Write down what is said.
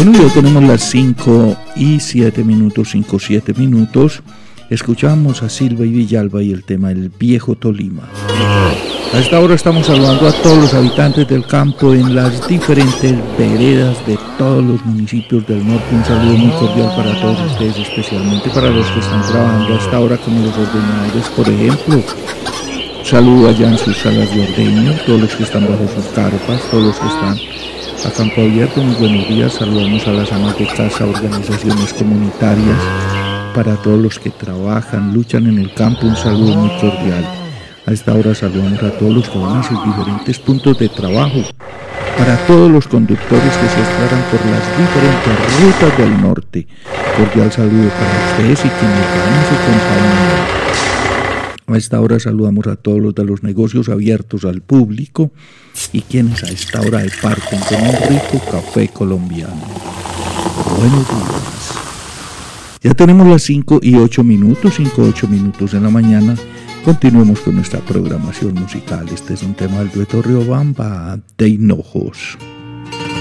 Bueno, ya tenemos las 5:07, 5:07 minutos. Escuchamos a Silva y Villalba y el tema El Viejo Tolima. A esta hora estamos saludando a todos los habitantes del campo en las diferentes veredas de todos los municipios del norte. Un saludo muy cordial para todos ustedes, especialmente para los que están trabajando a esta hora como los ordenadores, por ejemplo. Un saludo allá en sus salas de ordeño, todos los que están bajo sus carpas, todos los que están a campo abierto. Muy buenos días, saludamos a las amas de casa, organizaciones comunitarias, para todos los que trabajan, luchan en el campo, un saludo muy cordial. A esta hora saludamos a todos los que van a sus diferentes puntos de trabajo, para todos los conductores que se desplazan por las diferentes rutas del norte. Cordial saludo para ustedes y quienes van en su compañía. A esta hora saludamos a todos los de los negocios abiertos al público y quienes a esta hora departen con un rico café colombiano. Buenos días. Ya tenemos las 5:08, 5:08 en la mañana. Continuemos con nuestra programación musical. Este es un tema del dueto Riobamba de Hinojos.